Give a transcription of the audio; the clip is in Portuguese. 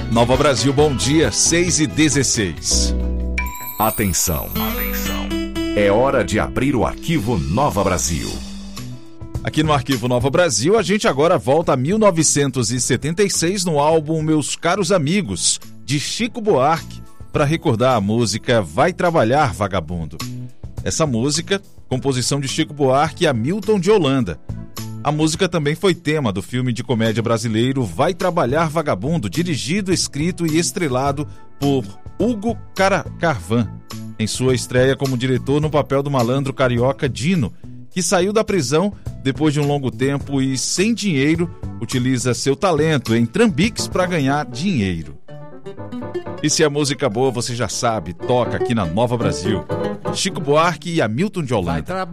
Nova Brasil, bom dia, 6h16. Atenção. É hora de abrir o arquivo Nova Brasil. Aqui no Arquivo Nova Brasil, a gente agora volta a 1976 no álbum Meus Caros Amigos, de Chico Buarque, para recordar a música Vai Trabalhar, Vagabundo. Essa música, composição de Chico Buarque e Hamilton de Holanda. A música também foi tema do filme de comédia brasileiro Vai Trabalhar, Vagabundo, dirigido, escrito e estrelado por Hugo Carvan, em sua estreia como diretor no papel do malandro carioca Dino, que saiu da prisão depois de um longo tempo e, sem dinheiro, utiliza seu talento em trambiques para ganhar dinheiro. E se a música boa, você já sabe, toca aqui na Nova Brasil. Chico Buarque e Hamilton de Holanda.